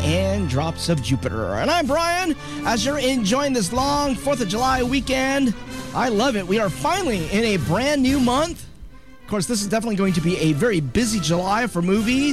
and Drops of Jupiter. And I'm Brian. As you're enjoying this long 4th of July weekend, I love it. We are finally in a brand new month. Of course, this is definitely going to be a very busy July for movies.